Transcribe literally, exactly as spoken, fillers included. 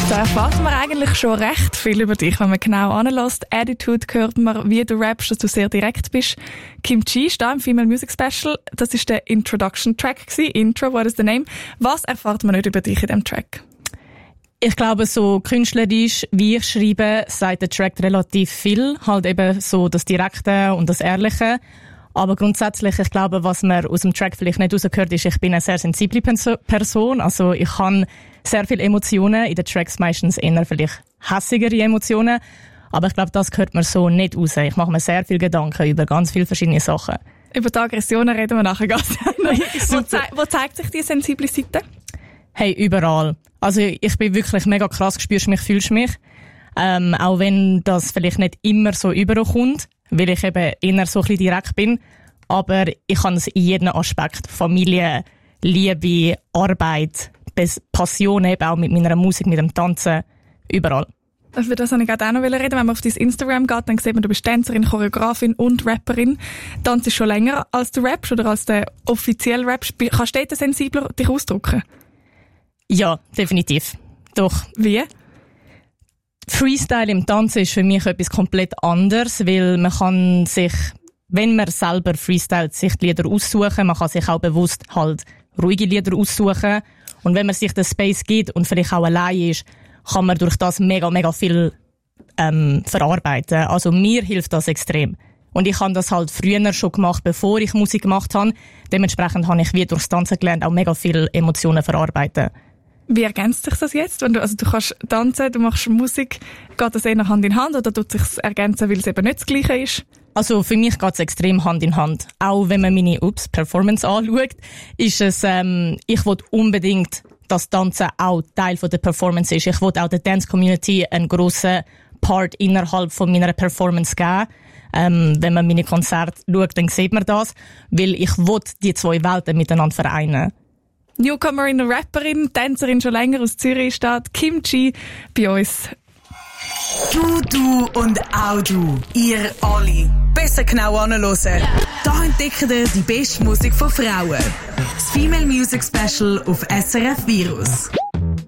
So erfahrt man eigentlich schon recht viel über dich, wenn man genau anlässt. Attitude hört man, wie du rappst, dass du sehr direkt bist. Kim Chi ist da im Female Music Special. Das war der Introduction-Track gewesen. Intro, what is the name? Was erfahrt man nicht über dich in diesem Track? Ich glaube, so künstlerisch, wie ich schreibe, sagt der Track relativ viel. Halt eben so das Direkte und das Ehrliche. Aber grundsätzlich, ich glaube, was man aus dem Track vielleicht nicht rausgehört, ist, ich bin eine sehr sensible Person. Also ich habe sehr viele Emotionen, in den Tracks meistens eher vielleicht hässigere Emotionen. Aber ich glaube, das hört man so nicht raus. Ich mache mir sehr viel Gedanken über ganz viele verschiedene Sachen. Über die Aggressionen reden wir nachher ganz wo, ze- wo zeigt sich die sensible Seite? Hey, überall. Also ich bin wirklich mega krass, spürst mich, fühlst mich. Ähm, auch wenn das vielleicht nicht immer so überkommt, weil ich eben eher so ein bisschen direkt bin. Aber ich kann es in jedem Aspekt. Familie, Liebe, Arbeit, Passion eben auch mit meiner Musik, mit dem Tanzen, überall. Über das wollte ich gerade auch noch reden. Wenn man auf dein Instagram geht, dann sieht man, du bist Tänzerin, Choreografin und Rapperin. Tanzt ist schon länger, als du rappst oder als du offiziell rappst. Kannst du dort sensibler dich ausdrücken? Ja, definitiv. Doch. Wie? Freestyle im Tanzen ist für mich etwas komplett anderes, weil man kann sich, wenn man selber freestylt, sich die Lieder aussuchen. Man kann sich auch bewusst halt ruhige Lieder aussuchen. Und wenn man sich den Space gibt und vielleicht auch allein ist, kann man durch das mega, mega viel ähm, verarbeiten. Also mir hilft das extrem. Und ich habe das halt früher schon gemacht, bevor ich Musik gemacht habe. Dementsprechend habe ich wie durchs Tanzen gelernt, auch mega viele Emotionen verarbeiten. Wie ergänzt sich das jetzt? Wenn du, also du kannst tanzen, du machst Musik, geht das eher Hand in Hand oder tut es sich ergänzen, weil es eben nicht das Gleiche ist? Also für mich geht es extrem Hand in Hand. Auch wenn man meine Ups Performance anschaut, ist es, ähm, ich will unbedingt, dass Tanzen auch Teil von der Performance ist. Ich will auch der Dance Community einen grossen Part innerhalb von meiner Performance geben. Ähm, wenn man meine Konzerte schaut, dann sieht man das, weil ich will die zwei Welten miteinander vereinen. Newcomerin, Rapperin, Tänzerin schon länger aus Zürich steht Kim Chi bei uns. Du, du und auch du. Ihr alle. Besser genau anhören. Da entdecken ihr die beste Musik von Frauen. Das Female Music Special auf S R F Virus.